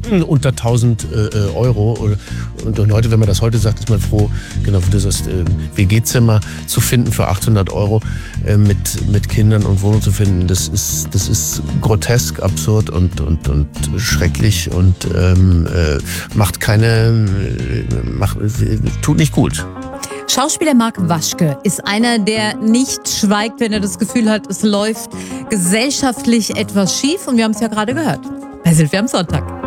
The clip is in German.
unter 1.000 Euro. Und Leute, wenn man das heute sagt, ist man froh, genau für dieses WG-Zimmer zu finden für 800 Euro mit Kindern und Wohnung zu finden. Das ist grotesk, absurd und schrecklich und tut nicht gut. Schauspieler Marc Waschke ist einer, der nicht schweigt, wenn er das Gefühl hat, es läuft gesellschaftlich etwas schief. Und wir haben es ja gerade gehört bei Silvia am Sonntag.